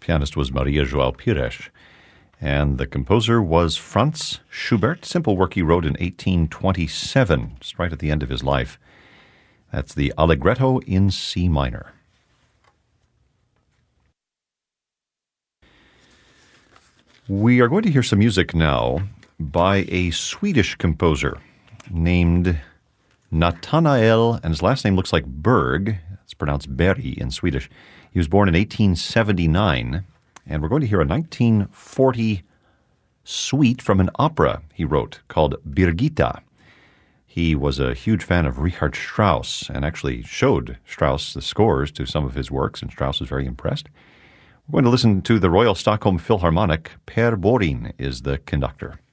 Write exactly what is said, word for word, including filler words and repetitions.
Pianist was Maria João Pires. And the composer was Franz Schubert. Simple work he wrote in eighteen twenty-seven, just right at the end of his life. That's the Allegretto in C minor. We are going to hear some music now by a Swedish composer named Nathanael, and his last name looks like Berg. It's pronounced Berg in Swedish. He was born in eighteen seventy-nine, and we're going to hear a nineteen forty suite from an opera he wrote called Birgitta. He was a huge fan of Richard Strauss and actually showed Strauss the scores to some of his works, and Strauss was very impressed. We're going to listen to the Royal Stockholm Philharmonic. Per Borin is the conductor.